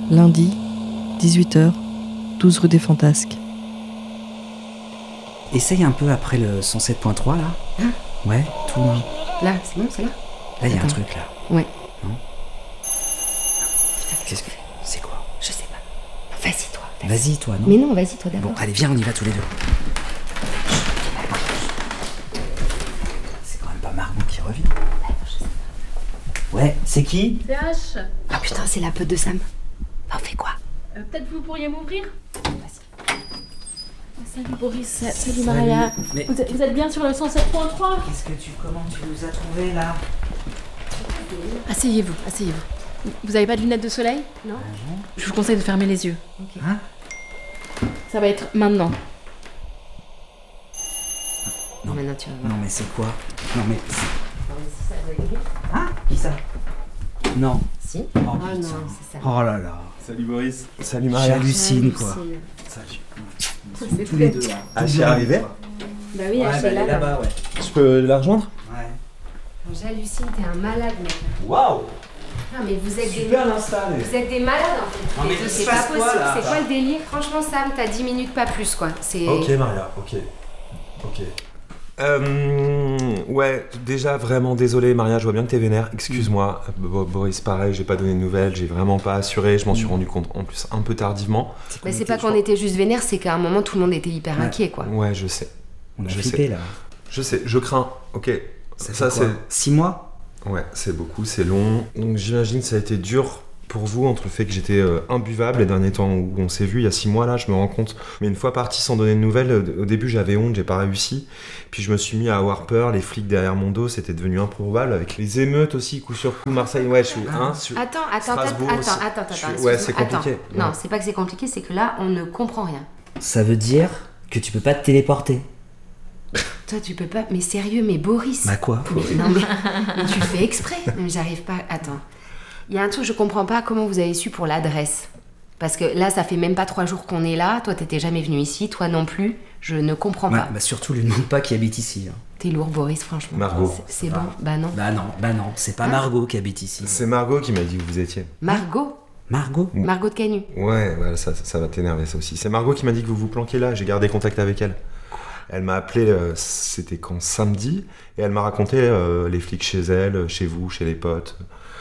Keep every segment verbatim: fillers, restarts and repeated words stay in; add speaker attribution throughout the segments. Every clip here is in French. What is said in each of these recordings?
Speaker 1: Lundi, dix-huit heures, douze rue des Fantasques.
Speaker 2: Essaye un peu après le cent sept point trois, là.
Speaker 3: Hein?
Speaker 2: Ouais, tout loin.
Speaker 3: Là, c'est bon, c'est là?
Speaker 2: Là, il y a un
Speaker 3: Attends.
Speaker 2: truc, là.
Speaker 3: Ouais.
Speaker 2: Non?
Speaker 3: Putain,
Speaker 2: Qu'est-ce que... C'est quoi?
Speaker 3: je sais pas. Vas-y, toi. Vas-y,
Speaker 2: Vas-y, toi, non?
Speaker 3: Mais non, vas-y, toi d'abord.
Speaker 2: Bon, allez, viens, on y va tous les deux. C'est quand même pas Margot qui revient. Ouais, c'est qui?
Speaker 4: C'est H.
Speaker 3: Ah putain, c'est la pote de Sam. On fait quoi?
Speaker 4: Euh, Peut-être vous pourriez m'ouvrir? Salut Boris, salut Maria.
Speaker 2: Mais
Speaker 4: Vous êtes, vous êtes bien sur le cent sept point trois?
Speaker 2: qu'est-ce que tu... Comment tu nous as trouvés, là?
Speaker 4: Asseyez-vous, asseyez-vous. Vous avez pas de lunettes de soleil? Non. Je vous conseille de fermer les yeux.
Speaker 2: Hein?
Speaker 4: Ça va être maintenant.
Speaker 3: Non, maintenant tu vas voir.
Speaker 2: Non, mais c'est quoi? Non, mais... Hein? Qui ça? Non.
Speaker 3: Si?
Speaker 2: Oh,
Speaker 3: Oh
Speaker 2: putain.
Speaker 3: non, c'est ça.
Speaker 2: Oh là là.
Speaker 5: Salut Boris. Salut Maria.
Speaker 2: J'hallucine, quoi.
Speaker 5: Salut.
Speaker 3: C'est
Speaker 2: Tous les deux, là.
Speaker 5: Ah, j'y arrivé?
Speaker 3: Bah oui,
Speaker 2: Ouais,
Speaker 3: H
Speaker 2: bah,
Speaker 3: est
Speaker 2: elle
Speaker 3: là.
Speaker 2: est
Speaker 3: là.
Speaker 2: là-bas, ouais.
Speaker 5: Je peux la rejoindre?
Speaker 2: Ouais.
Speaker 3: J'hallucine, t'es un malade, mec.
Speaker 5: Waouh!
Speaker 3: Non, mais vous êtes des...
Speaker 5: Super l'install.
Speaker 3: Vous êtes des malades, en fait.
Speaker 2: Non, mais
Speaker 3: C'est-
Speaker 2: il se
Speaker 3: c'est
Speaker 2: passe
Speaker 3: pas
Speaker 2: quoi,
Speaker 3: possible.
Speaker 2: là?
Speaker 3: C'est quoi le délire? Franchement, Sam, t'as dix minutes, pas plus, quoi. C'est...
Speaker 5: Ok Maria, ok. Ok. Euh, ouais, déjà vraiment désolé Maria, je vois bien que t'es vénère, excuse-moi. Bo- Boris, pareil, j'ai pas donné de nouvelles, j'ai vraiment pas assuré, je m'en suis rendu compte en plus un peu tardivement.
Speaker 3: Mais c'est pas qu'on était juste vénère, c'est qu'à un moment, tout le monde était hyper
Speaker 2: Ouais.
Speaker 3: inquiet, quoi.
Speaker 5: Ouais, je sais.
Speaker 2: On a
Speaker 5: Je
Speaker 2: flippé,
Speaker 5: sais.
Speaker 2: là.
Speaker 5: Je sais, je crains. Ok.
Speaker 2: Ça,
Speaker 5: Ça,
Speaker 2: fait quoi?
Speaker 5: c'est.
Speaker 2: Six mois?
Speaker 5: Ouais, c'est beaucoup, c'est long. Donc j'imagine que ça a été dur pour vous entre le fait que j'étais euh, imbuvable les derniers temps où on s'est vu il y a six mois là, je me rends compte. Mais une fois parti sans donner de nouvelles, au début j'avais honte, j'ai pas réussi. Puis je me suis mis à avoir peur, les flics derrière mon dos, c'était devenu improbable avec les émeutes aussi, coup sur coup, Marseille, ouais, je suis hein, sur-
Speaker 3: Attends, attends,
Speaker 5: Strasbourg
Speaker 3: attends,
Speaker 5: aussi.
Speaker 3: attends, attends,
Speaker 5: Je suis-
Speaker 3: attends.
Speaker 5: ouais,
Speaker 3: excuse-moi.
Speaker 5: c'est compliqué.
Speaker 3: Attends. Non,
Speaker 5: Ouais.
Speaker 3: c'est pas que c'est compliqué, c'est que là, on ne comprend rien.
Speaker 2: Ça veut dire que tu peux pas te téléporter.
Speaker 3: Toi, tu peux pas... Mais sérieux, mais Boris...
Speaker 2: Bah quoi?
Speaker 3: Mais non, mais, mais tu fais exprès. Mais j'arrive pas... Attends. Il y a un truc, je comprends pas comment vous avez su pour l'adresse. Parce que là, ça fait même pas trois jours qu'on est là. Toi, t'étais jamais venu ici. Toi non plus. Je ne comprends
Speaker 2: Ouais,
Speaker 3: pas.
Speaker 2: bah surtout lui demande pas qui habite ici. Hein.
Speaker 3: T'es lourd, Boris, franchement.
Speaker 5: Margot.
Speaker 3: C'est- C'est bon. Bah non.
Speaker 2: Bah non, bah non, c'est pas
Speaker 3: Hein?
Speaker 2: Margot qui habite ici.
Speaker 5: C'est Margot qui m'a dit où vous étiez.
Speaker 3: Margot.
Speaker 2: Margot?
Speaker 3: Margot de Canu.
Speaker 5: Ouais, ouais ça, ça, ça va t'énerver ça aussi. C'est Margot qui m'a dit que vous vous planquez là, j'ai gardé contact avec elle. Elle m'a appelé, euh, c'était quand samedi, et elle m'a raconté euh, les flics chez elle, chez vous, chez les potes.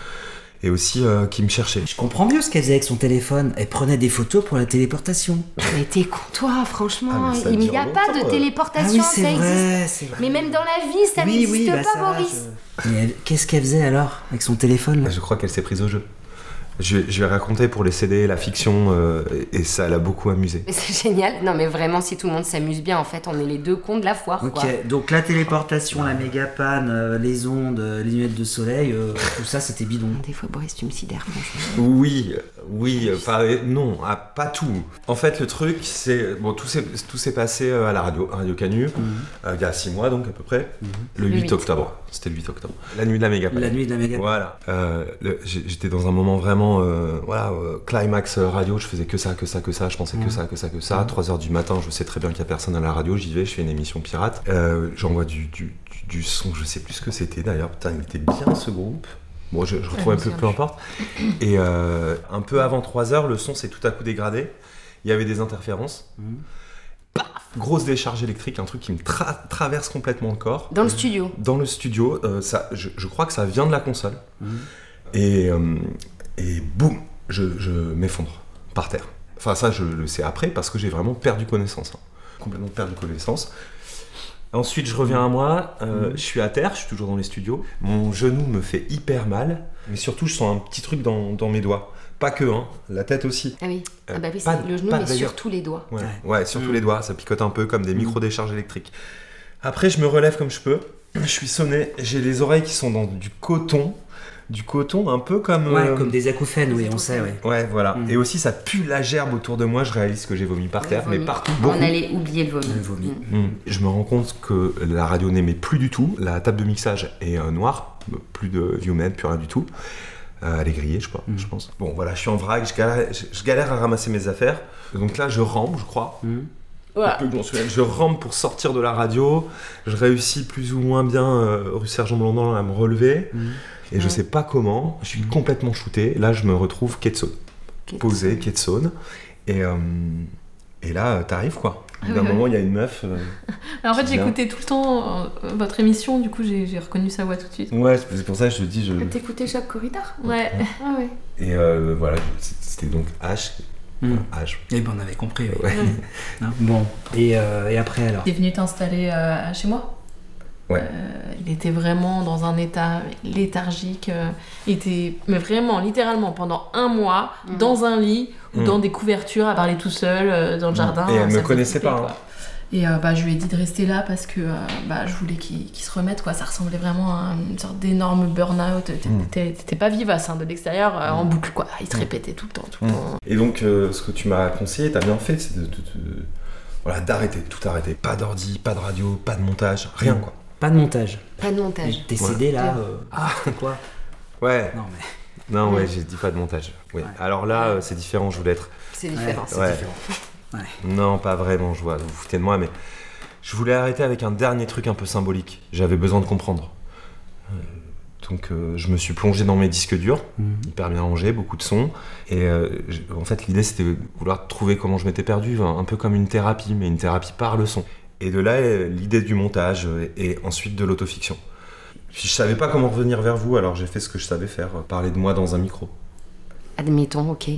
Speaker 5: Et aussi euh, qui me cherchaient.
Speaker 2: Je comprends mieux ce qu'elle faisait avec son téléphone. Elle prenait des photos pour la téléportation.
Speaker 3: Mais t'es con, toi, franchement.
Speaker 5: Ah, mais ça
Speaker 3: Il n'y
Speaker 5: dure
Speaker 3: a pas
Speaker 5: longtemps,
Speaker 3: de
Speaker 5: euh.
Speaker 3: téléportation,
Speaker 2: ah oui,
Speaker 3: ça
Speaker 2: c'est
Speaker 3: existe.
Speaker 2: vrai, c'est vrai.
Speaker 3: Mais même dans la vie, ça
Speaker 2: oui,
Speaker 3: n'existe
Speaker 2: oui, bah
Speaker 3: pas,
Speaker 2: ça va,
Speaker 3: Boris.
Speaker 2: je- Mais elle- qu'est-ce qu'elle faisait alors avec son téléphone là?
Speaker 5: Je crois qu'elle s'est prise au jeu. Je, je lui ai raconté pour les C D la fiction, euh, et, et ça l'a beaucoup amusée.
Speaker 3: Mais c'est génial. Non, mais vraiment, si tout le monde s'amuse bien, en fait, on est les deux cons de la foire,
Speaker 2: Ok,
Speaker 3: quoi.
Speaker 2: donc la téléportation, la méga panne, euh, les ondes, euh, les lunettes de soleil, euh, tout ça c'était bidon.
Speaker 3: Des fois, Boris, tu me sidères, franchement.
Speaker 5: Oui, oui, enfin euh, non, ah, pas tout. En fait, le truc, c'est bon, tout s'est tout s'est passé euh, à la radio, à Radio Canu, euh, il y a six mois donc à peu près, le,
Speaker 3: Le
Speaker 5: huit
Speaker 3: huit.
Speaker 5: octobre. C'était le huit octobre. La nuit de la méga.
Speaker 2: La nuit de la méga panne.
Speaker 5: Voilà. Euh, le- j'ai- J'étais dans un moment vraiment, euh, voilà, euh, climax euh, radio. Je faisais que ça, que ça, que ça. Je pensais que ça, que ça, que ça. trois heures du matin, je sais très bien qu'il y a personne à la radio. J'y vais, je fais une émission pirate. Euh, J'envoie du, du, du, du son. Je sais plus ce que c'était d'ailleurs. Putain, il était bien ce groupe. Bon, je, je retrouve un peu, peu importe. Et euh, un peu avant trois heures, le son s'est tout à coup dégradé. Il y avait des interférences.
Speaker 2: Mhm.
Speaker 5: Paf, grosse décharge électrique, un truc qui me tra- traverse complètement le corps.
Speaker 3: Dans le studio.
Speaker 5: Dans le studio, euh, ça, je, je crois que ça vient de la console.
Speaker 2: Mhm.
Speaker 5: Et, euh, et boum, je, je m'effondre par terre. Enfin, ça, je le sais après parce que j'ai vraiment perdu connaissance. hein. Complètement perdu connaissance. Ensuite, je reviens à moi, euh, je suis à terre, je suis toujours dans les studios. Mon genou me fait hyper mal, mais surtout, je sens un petit truc dans, dans mes doigts. Pas que, hein, la tête aussi.
Speaker 3: Ah oui.
Speaker 5: Euh,
Speaker 3: Ah bah oui,
Speaker 5: pas
Speaker 3: c'est
Speaker 5: de-
Speaker 3: le genou,
Speaker 5: pas
Speaker 3: mais
Speaker 5: de veilleur.
Speaker 3: surtout les doigts.
Speaker 5: Ouais,
Speaker 2: Ouais.
Speaker 5: ouais surtout
Speaker 2: Mm.
Speaker 5: les doigts, ça picote un peu comme des micro-décharges électriques. Après, je me relève comme je peux. Je suis sonné, j'ai les oreilles qui sont dans du coton. Du coton un peu comme...
Speaker 2: Ouais,
Speaker 5: euh,
Speaker 2: comme des acouphènes, oui, on sait, ouais.
Speaker 5: Ouais, voilà.
Speaker 2: Mm.
Speaker 5: Et aussi, ça pue la gerbe autour de moi. Je réalise que j'ai vomi par terre,
Speaker 3: Vomi.
Speaker 5: mais partout, beaucoup.
Speaker 3: On allait oublier le vomi.
Speaker 2: Le vomi.
Speaker 3: Mm.
Speaker 5: Mm. Je me rends compte que la radio n'émet plus du tout. La table de mixage est euh, noire. Plus de viewmed, plus rien du tout. Euh, elle est grillée, je crois,
Speaker 2: Mm.
Speaker 5: je pense. Bon, voilà, je suis en vrac. Je galère, je, je galère à ramasser mes affaires. Donc là, je rampe, je crois.
Speaker 2: Mhm.
Speaker 5: Un peu que j'en suis là. Je rampe pour sortir de la radio. Je réussis plus ou moins bien, euh, rue Sergent Blandan, à me relever.
Speaker 2: Mhm.
Speaker 5: Et je sais pas comment, je suis complètement shooté. Là, je me retrouve Ketso. posé, quai de Saône. Et, euh, et là, t'arrives quoi. Au bout
Speaker 4: Ah
Speaker 5: d'un
Speaker 4: oui,
Speaker 5: moment,
Speaker 4: oui.
Speaker 5: il y a une meuf. euh,
Speaker 4: Alors, en fait,
Speaker 5: Qui vient.
Speaker 4: j'écoutais tout le temps euh, votre émission, du coup, j'ai, j'ai reconnu sa voix tout de suite.
Speaker 5: Ouais, c'est pour ça que je te dis. Je...
Speaker 3: T'écoutais Choc Corridor?
Speaker 4: Ouais.
Speaker 3: Ah ouais.
Speaker 5: Et euh, voilà, c'était donc H.
Speaker 2: Hmm.
Speaker 5: H.
Speaker 2: Et ben on avait compris. Oui.
Speaker 5: Ouais.
Speaker 2: Hein, bon, et, euh, et après alors?
Speaker 4: T'es venu t'installer euh, chez moi.
Speaker 5: Ouais.
Speaker 4: Euh, il était vraiment dans un état léthargique. euh, il était, mais vraiment, littéralement, pendant un mois,
Speaker 3: Mhm.
Speaker 4: dans un lit ou
Speaker 5: Mhm.
Speaker 4: dans des couvertures, à parler tout seul euh, dans le jardin.
Speaker 5: Et elle
Speaker 4: ça
Speaker 5: me
Speaker 4: faisait
Speaker 5: connaissait
Speaker 4: flipper,
Speaker 5: pas,
Speaker 4: quoi.
Speaker 5: hein.
Speaker 4: Et euh, bah, je lui ai dit de rester là parce que euh, bah, je voulais qu'il, qu'il se remette, quoi. Ça ressemblait vraiment à une sorte d'énorme burn-out. T'étais,
Speaker 5: Mhm.
Speaker 4: t'étais pas vivace hein, de l'extérieur, euh, en boucle, quoi. Il se répétait tout le temps, tout le
Speaker 5: Mm.
Speaker 4: temps.
Speaker 5: Et donc, euh, ce que tu m'as conseillé, t'as bien fait, c'est de, de- de- voilà, d'arrêter, tout arrêter. Pas d'ordi, pas de radio, pas de montage, rien
Speaker 2: Mm.
Speaker 5: quoi.
Speaker 2: Pas de montage.
Speaker 3: Pas de montage.
Speaker 2: Et tes C D là, euh, ah, c'était quoi?
Speaker 5: Ouais,
Speaker 2: Non mais.
Speaker 5: non, ouais,
Speaker 3: Ouais.
Speaker 5: j'ai dit pas de montage. Oui.
Speaker 2: Ouais.
Speaker 5: Alors là, euh, c'est différent, je voulais être.
Speaker 3: C'est différent.
Speaker 2: c'est
Speaker 5: Ouais.
Speaker 2: différent.
Speaker 5: Non, pas vraiment, je vois, vous vous foutez de moi, mais je voulais arrêter avec un dernier truc un peu symbolique. J'avais besoin de comprendre. Euh, Donc, euh, je me suis plongé dans mes disques durs,
Speaker 2: Mhm.
Speaker 5: hyper bien rangés, beaucoup de sons. Et euh, je- en fait, l'idée, c'était de vouloir trouver comment je m'étais perdu, un, un peu comme une thérapie, mais une thérapie par le son. Et de là, euh, l'idée du montage euh, et ensuite de l'autofiction. Puis je savais pas comment revenir vers vous, alors j'ai fait ce que je savais faire, euh, parler de moi dans un micro.
Speaker 3: Admettons, ok.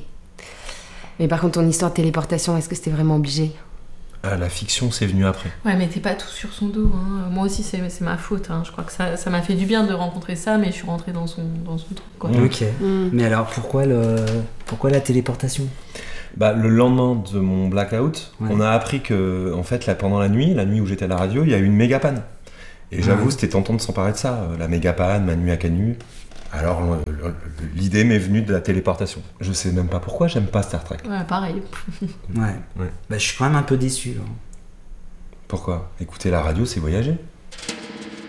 Speaker 3: Mais par contre, ton histoire de téléportation, est-ce que c'était vraiment obligé?
Speaker 5: Ah, la fiction, c'est venu après.
Speaker 4: Ouais, mais t'es pas tout sur son dos. Hein. Moi aussi, c'est, c'est ma faute. Hein. Je crois que ça, ça m'a fait du bien de rencontrer ça, mais je suis rentrée dans son, dans son truc, quoi.
Speaker 5: Mm.
Speaker 2: Ok.
Speaker 3: Hmm.
Speaker 2: Mais alors pourquoi le, pourquoi la téléportation?
Speaker 5: Bah, le lendemain de mon blackout,
Speaker 2: Ouais.
Speaker 5: on a appris que, en fait, là, pendant la nuit, la nuit où j'étais à la radio, il y a eu une méga panne. Et j'avoue,
Speaker 2: Ouais.
Speaker 5: c'était tentant de s'emparer de ça. euh, La méga panne, ma nuit à Canu. Alors, le- le- l'idée m'est venue de la téléportation. Je sais même pas pourquoi j'aime pas Star Trek.
Speaker 4: Ouais, pareil.
Speaker 2: Ouais.
Speaker 5: Ouais.
Speaker 2: Bah je suis quand même un peu déçu. hein.
Speaker 5: Pourquoi? Écouter la radio, c'est voyager.